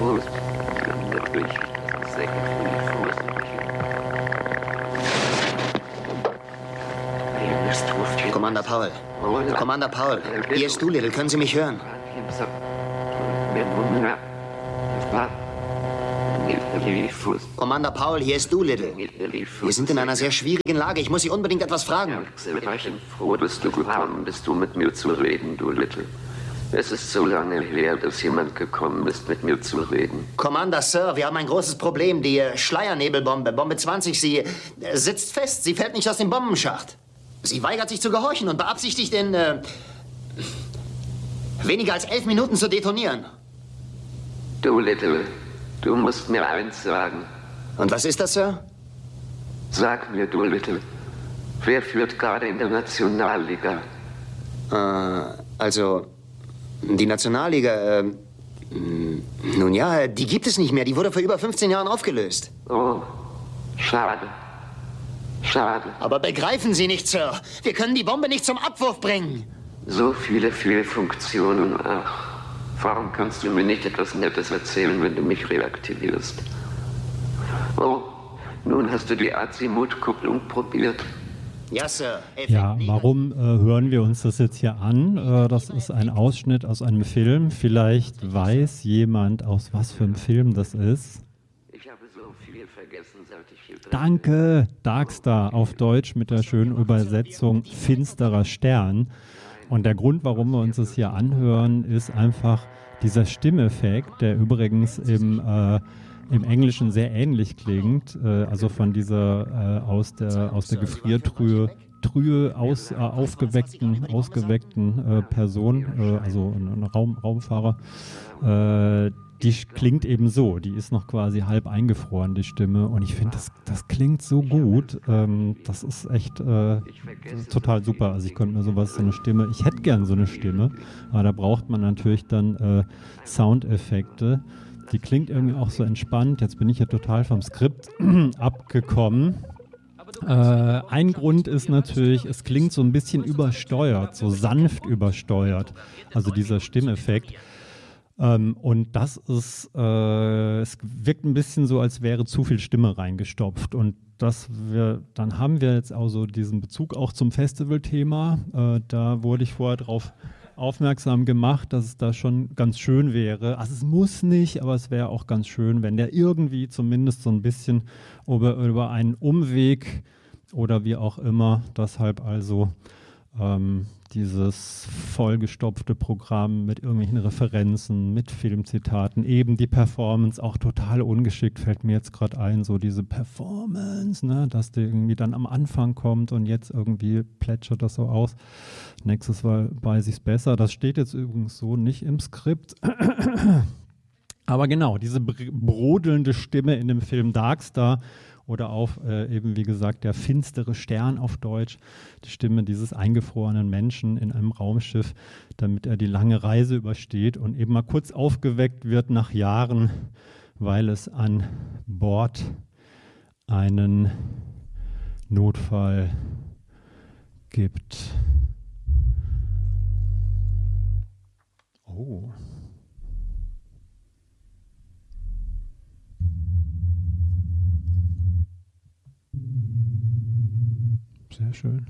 Commander Powell. Commander Powell, hier ist Doolittle. Können Sie mich hören? Commander Powell, hier ist Doolittle. Wir sind in einer sehr schwierigen Lage. Ich muss Sie unbedingt etwas fragen. Ich bin froh, dass du gekommen bist, um mit mir zu reden, Doolittle. Es ist so lange her, dass jemand gekommen ist, mit mir zu reden. Commander, Sir, wir haben ein großes Problem. Die Schleiernebelbombe, Bombe 20, sie sitzt fest. Sie fällt nicht aus dem Bombenschacht. Sie weigert sich zu gehorchen und beabsichtigt in weniger als 11 Minuten zu detonieren. Doolittle, du musst mir eins sagen. Und was ist das, Sir? Sag mir, Doolittle, wer führt gerade in der Nationalliga? Also, die Nationalliga, nun ja, die gibt es nicht mehr. Die wurde vor über 15 Jahren aufgelöst. Oh, schade. Schade. Aber begreifen Sie nicht, Sir. Wir können die Bombe nicht zum Abwurf bringen. So viele Fehlfunktionen. Ach, warum kannst du mir nicht etwas Nettes erzählen, wenn du mich reaktivierst? Oh, nun hast du die Azimut-Kupplung probiert. Ja, Sir. Ja, warum hören wir uns das jetzt hier an? Das ist ein Ausschnitt aus einem Film. Vielleicht weiß jemand, aus was für einem Film das ist. Ich habe so viel vergessen, seit ich hier drin bin. Danke, Darkstar auf Deutsch mit der schönen Übersetzung Finsterer Stern. Und der Grund, warum wir uns das hier anhören, ist einfach dieser Stimmeffekt, der übrigens im Englischen sehr ähnlich klingt, also von dieser aus der Gefriertrühe ausgeweckten Person, also ein Raumfahrer, die klingt eben so, die ist noch quasi halb eingefroren, die Stimme, und ich finde, das klingt so gut, das ist echt total super, also ich könnte mir so eine Stimme, ich hätte gern so eine Stimme, aber da braucht man natürlich dann Soundeffekte. Die klingt irgendwie auch so entspannt. Jetzt bin ich ja total vom Skript abgekommen. Ein Grund ist natürlich, es klingt so ein bisschen übersteuert, so sanft übersteuert. Also dieser Stimmeffekt. Und das ist, es wirkt ein bisschen so, als wäre zu viel Stimme reingestopft. Und dann haben wir jetzt also diesen Bezug auch zum Festivalthema. Da wurde ich vorher drauf aufmerksam gemacht, dass es da schon ganz schön wäre. Also es muss nicht, aber es wäre auch ganz schön, wenn der irgendwie zumindest so ein bisschen über einen Umweg oder wie auch immer, deshalb also dieses vollgestopfte Programm mit irgendwelchen Referenzen, mit Filmzitaten, eben die Performance, auch total ungeschickt, fällt mir jetzt gerade ein, so diese Performance, ne, dass die irgendwie dann am Anfang kommt und jetzt irgendwie plätschert das so aus. Nächstes Mal weiß ich es besser. Das steht jetzt übrigens so nicht im Skript. Aber genau, diese brodelnde Stimme in dem Film Darkstar oder auf eben wie gesagt der finstere Stern auf Deutsch, die Stimme dieses eingefrorenen Menschen in einem Raumschiff, damit er die lange Reise übersteht und eben mal kurz aufgeweckt wird nach Jahren, weil es an Bord einen Notfall gibt. Oh. Sehr schön.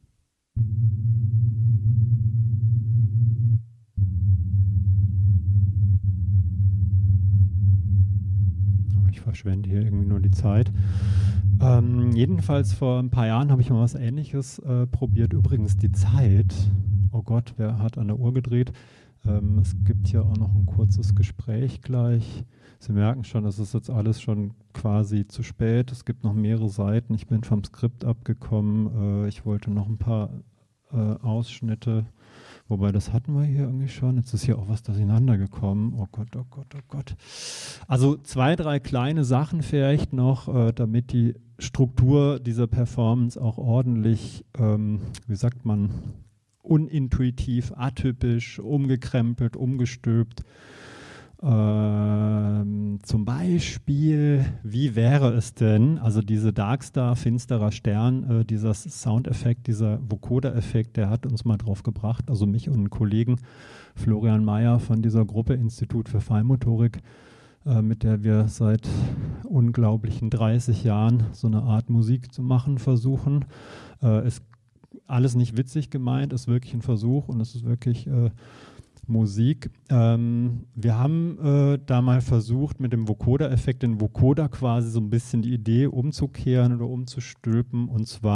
Aber ich verschwende hier irgendwie nur die Zeit. Jedenfalls vor ein paar Jahren habe ich mal was Ähnliches probiert. Übrigens die Zeit. Oh Gott, wer hat an der Uhr gedreht? Es gibt hier auch noch ein kurzes Gespräch gleich. Sie merken schon, das ist jetzt alles schon quasi zu spät. Es gibt noch mehrere Seiten. Ich bin vom Skript abgekommen. Ich wollte noch ein paar Ausschnitte. Wobei, das hatten wir hier irgendwie schon. Jetzt ist hier auch was durcheinander gekommen. Oh Gott, oh Gott, oh Gott. Also 2, 3 kleine Sachen vielleicht noch, damit die Struktur dieser Performance auch ordentlich, wie sagt man, unintuitiv, atypisch, umgekrempelt, umgestülpt. Zum Beispiel, wie wäre es denn, also diese Darkstar, finsterer Stern, dieser Soundeffekt, dieser Vocoder-Effekt, der hat uns mal drauf gebracht, also mich und einen Kollegen, Florian Mayer von dieser Gruppe Institut für Feinmotorik, mit der wir seit unglaublichen 30 Jahren so eine Art Musik zu machen versuchen. Ist alles nicht witzig gemeint, ist wirklich ein Versuch und es ist wirklich Musik. Wir haben da mal versucht, mit dem Vocoder-Effekt den Vocoder quasi so ein bisschen die Idee umzukehren oder umzustülpen. Und zwar